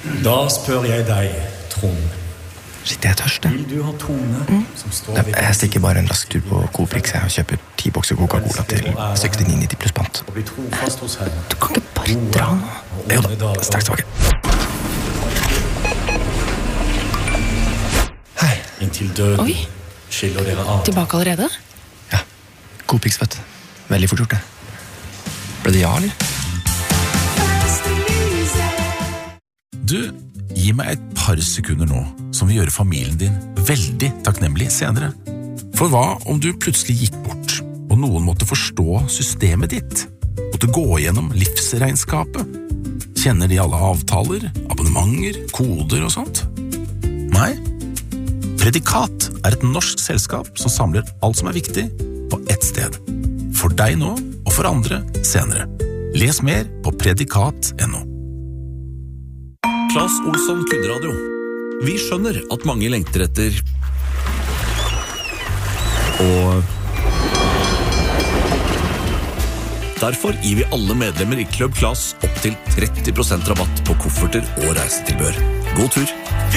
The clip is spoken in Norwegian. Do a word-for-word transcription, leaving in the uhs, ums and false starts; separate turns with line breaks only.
Da spør jeg deg, Trond.
Shit, jeg er tørst.
Vil du ha Tone
mm.
som står
ved... Jeg stikker bare en rask tur på Coprix og kjøper ti bokser Coca-Cola til sekstini nitti pluss pant.
Og bli trofast hos henne.
Du kan ikke bare dra nå. Jo da, straks tilbake. Hei.
Inntil døden.
Oi.
Skiller dere av.
Tilbake allerede?
Ja, Coprix, vet du. Veldig fort gjort det. Ble det ja, eller?
Du, gi meg et par sekunder nå, som vil gjøre familien din veldig takknemlig senere. For hva om du plutselig gikk bort, og noen måtte forstå systemet ditt? Måtte gå gjennom livsregnskapet? Kjenner de alle avtaler, abonnementer, koder og sånt? Nei? Predikat er et norsk selskap som samler alt som er viktig på ett sted. For deg nå, og for andre senere. Les mer på predikat punktum no.
Claes Olsson Kunradio. Vi skjønner at mange lengter etter og derfor gir vi alle medlemmer i Club Claes opp til tretti prosent rabatt på kofferter og reisetilbør. God tur!